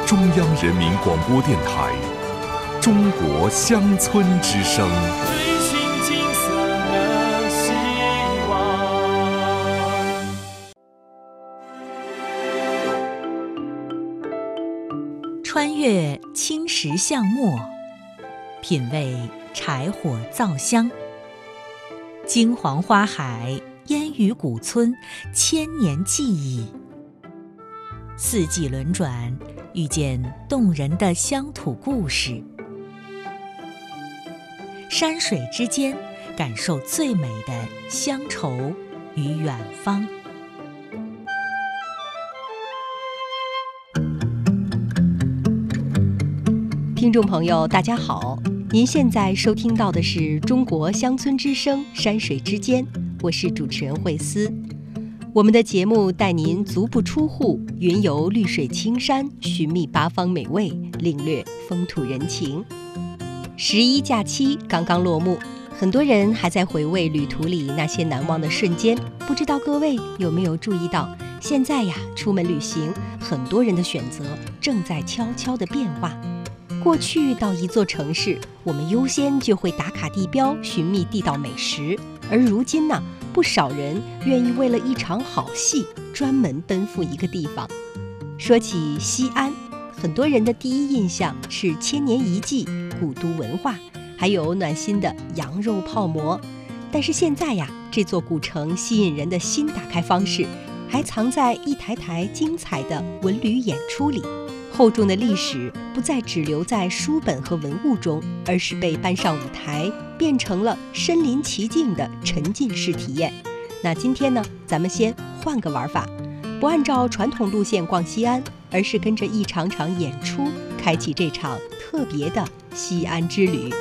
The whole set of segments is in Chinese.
中央人民广播电台《中国乡村之声》。 追寻金色的希望。 穿越青石巷陌，品味柴火灶香。金黄花海，烟雨古村，千年记忆。四季轮转，遇见动人的乡土故事。山水之间，感受最美的乡愁与远方。 听众朋友，大家好，您现在收听到的是中国乡村之声山水之间，我是主持人慧思。我们的节目带您足不出户，云游绿水青山，寻觅八方美味，领略风土人情。11假期刚刚落幕，很多人还在回味旅途里那些难忘的瞬间。不知道各位有没有注意到，现在呀，出门旅行，很多人的选择正在悄悄地变化。过去到一座城市，我们优先就会打卡地标，寻觅地道美食，而如今呢，不少人愿意为了一场好戏，专门奔赴一个地方。说起西安，很多人的第一印象是千年遗迹、古都文化，还有暖心的羊肉泡馍。但是现在呀，这座古城吸引人的新打开方式，还藏在一台台精彩的文旅演出里。厚重的历史不再只留在书本和文物中，而是被搬上舞台，变成了身临其境的沉浸式体验。那今天呢，咱们先换个玩法，不按照传统路线逛西安，而是跟着一场场演出，开启这场特别的西安之旅。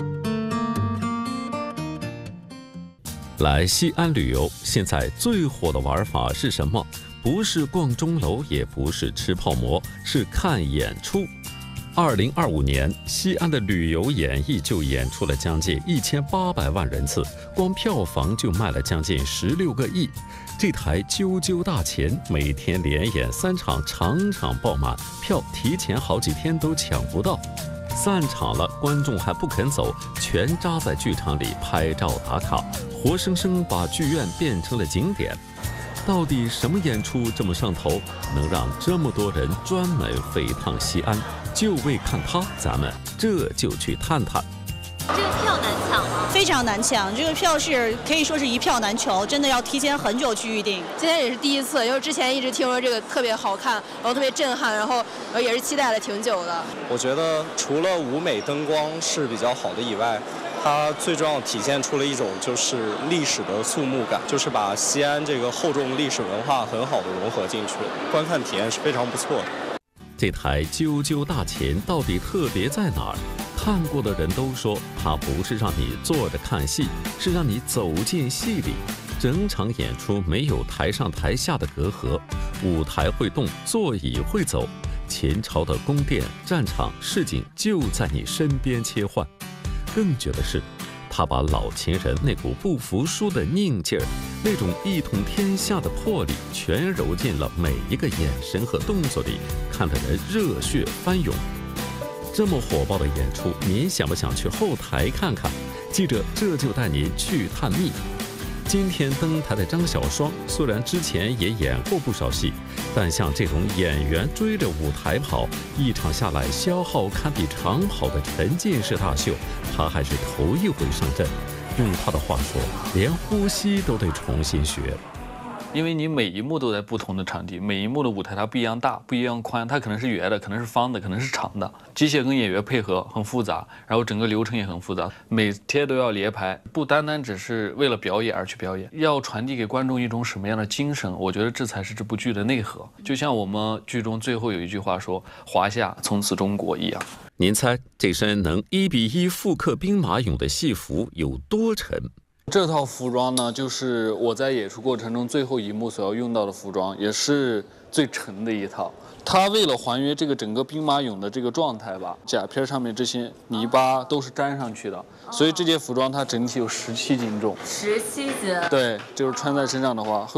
来西安旅游，现在最火的玩法是什么？不是逛钟楼，也不是吃泡馍，是看演出。2025年，西安的旅游演艺就演出了将近1800万人次，光票房就卖了将近16个亿。这台啾啾大琴每天连演3场，场场爆满，票提前好几天都抢不到。散场了，观众还不肯走，全扎在剧场里拍照打卡，活生生把剧院变成了景点。到底什么演出这么上头，能让这么多人专门飞趟西安，就为看它？咱们这就去探探。 这个票难抢吗？ 非常难抢，这个票是可以说是一票难求，真的要提前很久去预定。 今天也是第一次，因为之前一直听说这个特别好看，然后特别震撼，然后也是期待了挺久的。 我觉得除了舞美灯光是比较好的以外，它最重要体现出了一种就是历史的肃穆感，就是把西安这个厚重历史文化很好的融合进去，观看体验是非常不错的。 这台啾啾大琴到底特别在哪儿？看过的人都说，它不是让你坐着看戏，是让你走进戏里。整场演出没有台上台下的隔阂，舞台会动，座椅会走，前朝的宫殿、战场、市井就在你身边切换。更绝的是，他把老秦人那股不服输的拧劲儿，那种一统天下的魄力，全揉进了每一个眼神和动作里，看得人热血翻涌。这么火爆的演出，您想不想去后台看看？记者这就带您去探秘。今天登台的张小双，虽然之前也演过不少戏，但像这种演员追着舞台跑，一场下来消耗堪比长跑的沉浸式大秀，他还是头一回上阵。用他的话说，连呼吸都得重新学。 因为你每一幕都在不同的场地，每一幕的舞台它不一样大，不一样宽，它可能是圆的，可能是方的，可能是长的。机械跟演员配合很复杂，然后整个流程也很复杂，每天都要连排，不单单只是为了表演而去表演，要传递给观众一种什么样的精神，我觉得这才是这部剧的内核。就像我们剧中最后有一句话说，华夏从此中国一样。 您猜这身能1:1复刻兵马俑的戏服有多沉？ 这套服装呢，就是我在演出过程中最后一幕所要用到的服装，也是最沉的一套。它为了还原这个整个兵马俑的这个状态吧，甲片上面这些泥巴都是粘上去的，所以这件服装它整体有17斤重。 17斤？ 对，就是穿在身上的话会